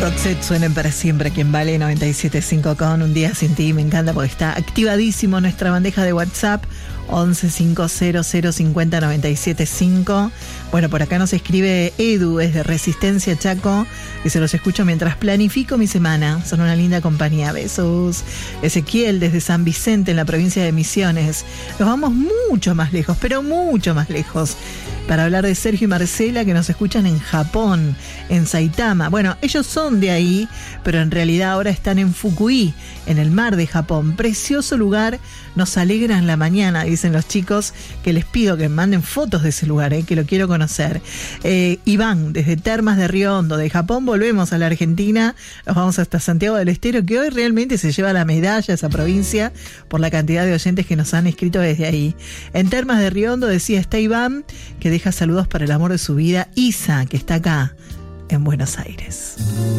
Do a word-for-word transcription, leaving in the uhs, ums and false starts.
Roxette suenen para siempre aquí en Vale noventa y siete punto cinco con Un Día Sin Ti. Me encanta porque está activadísimo nuestra bandeja de WhatsApp once cinco cero cero cincuenta noventa y siete cinco. Bueno, por acá nos escribe Edu, es de Resistencia Chaco, y se los escucho mientras planifico mi semana. Son una linda compañía. Besos. Ezequiel desde San Vicente en la provincia de Misiones. Nos vamos mucho más lejos, pero mucho más lejos, para hablar de Sergio y Marcela, que nos escuchan en Japón, en Saitama. Bueno, ellos son de ahí, pero en realidad ahora están en Fukui, en el mar de Japón. Precioso lugar, nos alegran la mañana, dicen los chicos, que les pido que me manden fotos de ese lugar, eh, que lo quiero conocer. Eh, Iván, desde Termas de Río Hondo, de Japón volvemos a la Argentina, nos vamos hasta Santiago del Estero, que hoy realmente se lleva la medalla esa provincia por la cantidad de oyentes que nos han escrito desde ahí. En Termas de Río Hondo, decía, está Iván, que deja saludos para el amor de su vida, Isa, que está acá en Buenos Aires.